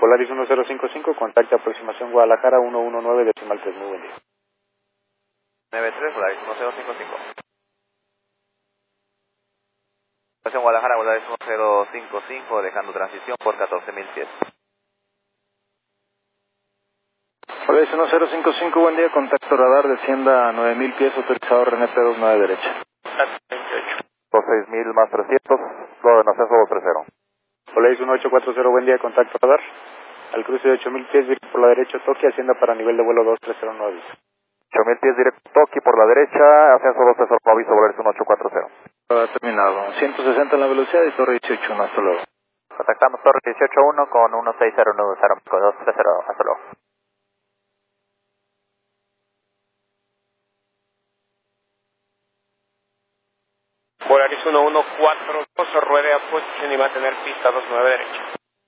Polaris 1055, contacto aproximación Guadalajara 119 decimal 3, muy buen día. 93, Polaris 1055. Aproximación Guadalajara, Polaris 1055, dejando transición por 14.000 pies. Polaris 1055, buen día, contacto radar, descienda a 9000 pies, autorizado René P29 derecha. 28. 6.000 más 300, lo de ascenso 230. Polaris 1840, buen día, contacto radar. Al cruce de 8000 pies, directo por la derecha, Tokio, ascienda para nivel de vuelo 2309. 8000 pies directo Tokio por la derecha, ascenso 230, aviso Polaris 1840. Terminado. 160 en la velocidad y torre 18.1, hasta luego. Contactamos torre 18.1 con 1609-230, hasta luego. Polaris 1142, ruede a posición y va a tener pista 29 derecha.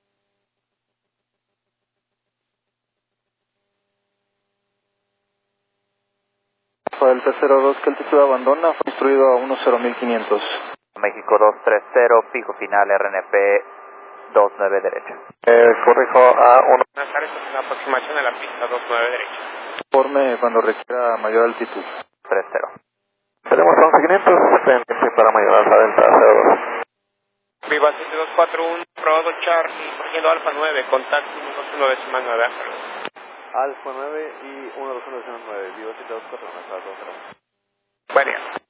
Para el tercero 2 que el título abandona, fue instruido a 10500. México 230, fijo final RNP 29 derecha. Corrijo a 1. Buenas tardes, es una aproximación a la pista 29 derecha. Informe cuando requiera mayor altitud. 30. Tenemos 11500, pendiente para mayor alfa delta 02. Viva 7241, probado Charlie, corriendo Alfa 9, contacto 129 decimal 9, hasta luego. Alfa 9 y 12109, vivo 724, 2. Buen día.